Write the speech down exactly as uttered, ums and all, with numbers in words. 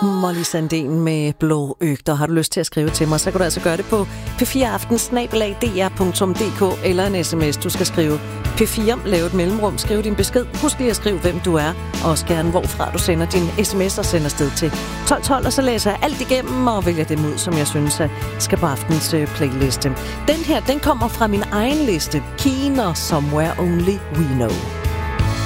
Molly Sandén med Blå Øgter. Har du lyst til at skrive til mig, så kan du altså gøre det på p fire aften snabel-a d r punktum d k eller en sms. Du skal skrive P fire, lave et mellemrum, skrive din besked. Husk lige at skrive, hvem du er, og også gerne hvorfra du sender din sms og sender sted til tolv tolv, og så læser jeg alt igennem og vælger dem ud, som jeg synes skal på aftens playliste. Den her, den kommer fra min egen liste, Keener, Somewhere Only We Know.